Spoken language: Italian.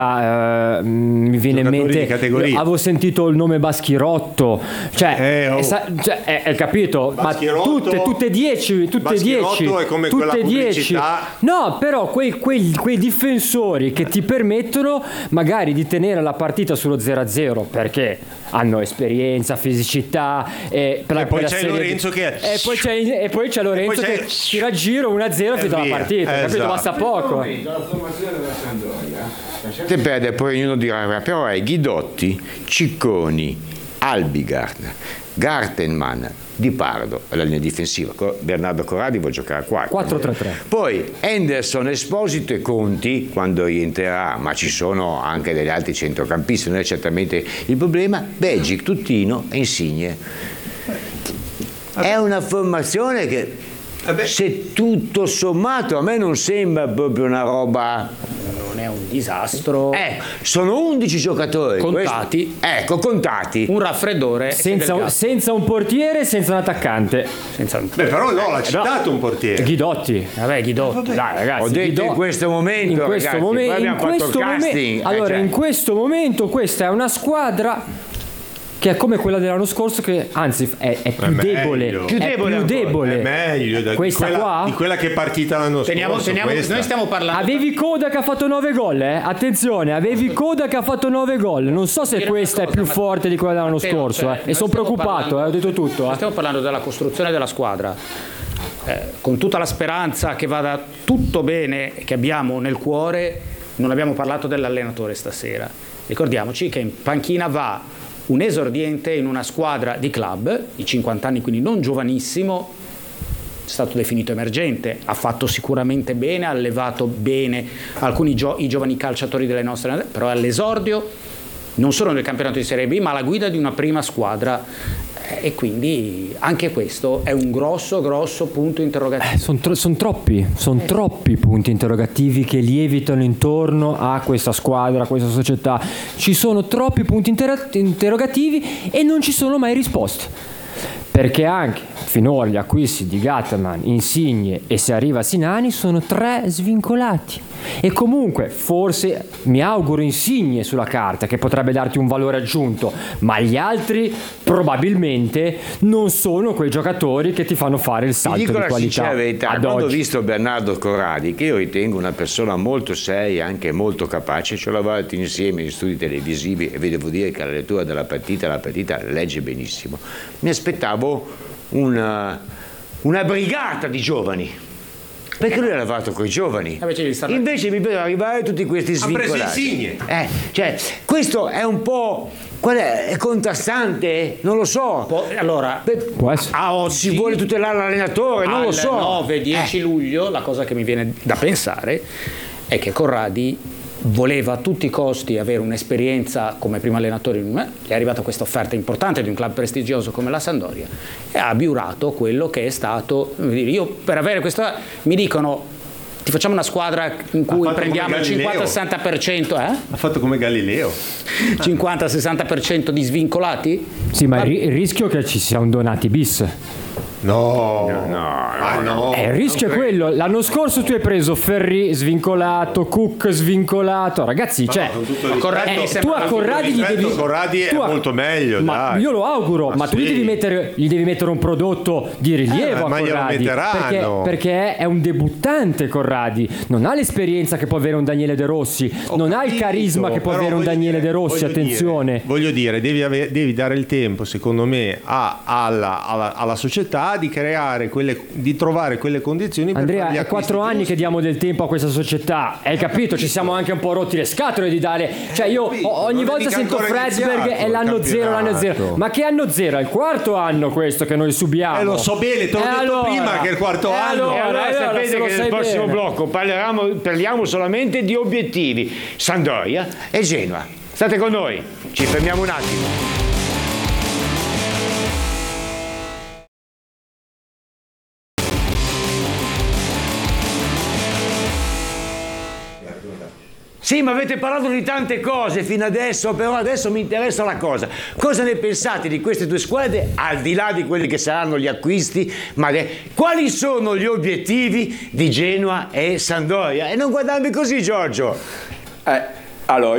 mi viene in mente, avevo sentito il nome Baschirotto, capito? Ma tutte 10, è come quella pubblicità. No, però quei difensori che ti permettono magari di tenere la partita sullo 0-0 perché hanno esperienza, fisicità e poi c'è Lorenzo che ti raggiro 1-0 fino alla partita, capito? Basta poco. La formazione della Sampdoria te perde, poi ognuno dirà, però è Ghidotti, Cicconi, Albigard, Gartenmann, Di Pardo alla linea difensiva. Bernardo Corradi vuole giocare a 4-3-3. Poi Henderson, Esposito e Conti quando rientrerà, ma ci sono anche degli altri centrocampisti, non è certamente il problema. Belgic, Tuttino e Insigne. È una formazione che se tutto sommato a me non sembra proprio una roba, non è un disastro. Sono 11 giocatori contati. Contati. Un raffreddore senza un portiere, senza un attaccante. Però no, l'ha citato un portiere. Ghidotti. Ghidotti. Dai, ragazzi. Ho detto in questo momento. In questo momento questa è una squadra che è come quella dell'anno scorso, che anzi è più debole. È meglio questa di quella che è partita l'anno scorso. Noi stiamo parlando. Avevi Coda che ha fatto 9 gol, Attenzione, avevi Coda che ha fatto 9 gol. Non so se questa è più forte di quella dell'anno scorso, e sono preoccupato, ho detto tutto. Stiamo parlando della costruzione della squadra. Con tutta la speranza che vada tutto bene, che abbiamo nel cuore, non abbiamo parlato dell'allenatore stasera. Ricordiamoci che in panchina va un esordiente in una squadra di club, di 50 anni, quindi non giovanissimo, è stato definito emergente, ha fatto sicuramente bene, ha allevato bene alcuni i giovani calciatori delle nostre, però è all'esordio non solo nel campionato di Serie B, ma alla guida di una prima squadra, e quindi anche questo è un grosso punto interrogativo. Sono troppi punti interrogativi che lievitano intorno a questa squadra, a questa società. Ci sono troppi punti interrogativi e non ci sono mai risposte, perché anche finora gli acquisti di Gatterman, Insigne e se arriva Sinani sono 3 svincolati. E comunque forse mi auguro Insigne sulla carta, che potrebbe darti un valore aggiunto, ma gli altri probabilmente non sono quei giocatori che ti fanno fare il salto di qualità. Dico la sincera verità, quando ho visto Bernardo Corradi, che io ritengo una persona molto seria, anche molto capace, ci ho lavorato insieme in studi televisivi e vi devo dire che alla lettura della partita la legge benissimo, mi aspettavo una brigata di giovani, perché lui ha lavorato con i giovani, invece mi vedo arrivare tutti questi svincolati. Ha preso Insigne. Questo è un po', è contrastante, non lo so. Allora, a oggi si vuole tutelare l'allenatore, non lo so. 9-10 luglio la cosa che mi viene da pensare è che Corradi voleva a tutti i costi avere un'esperienza come primo allenatore, gli è arrivata questa offerta importante di un club prestigioso come la Sampdoria e ha abiurato quello che è stato. Io per avere questa, mi dicono ti facciamo una squadra in cui prendiamo il 50-60%, Ha fatto come Galileo. 50-60% di svincolati? Sì, ma il rischio è che ci sia un Donati bis. No. Il rischio è quello. L'anno scorso tu hai preso Ferri svincolato, Cook svincolato, ragazzi, tu a Corradi gli devi. Corradi è molto meglio. Ma io lo auguro, ma tu gli devi mettere un prodotto di rilievo a Corradi, perché è un debuttante. Corradi non ha l'esperienza che può avere un Daniele De Rossi, non ha il carisma che può avere un Daniele De Rossi. Attenzione, voglio dire, devi dare il tempo, secondo me, alla società di creare di trovare quelle condizioni. Andrea, è 4 anni che diamo del tempo a questa società, hai capito? Ci siamo anche un po' rotti le scatole di dare, io ogni volta sento Fredberg è l'anno 0, ma che anno 0? È il 4º anno questo che noi subiamo. Lo so bene, te l'ho detto prima che è il 4º anno. Allora sapete che nel prossimo blocco parliamo solamente di obiettivi. Sampdoria e Genoa. State con noi, ci fermiamo un attimo. Sì, ma avete parlato di tante cose fino adesso, però adesso mi interessa la cosa. Cosa ne pensate di queste due squadre, al di là di quelli che saranno gli acquisti, quali sono gli obiettivi di Genoa e Sampdoria? E non guardarmi così, Giorgio. Allora,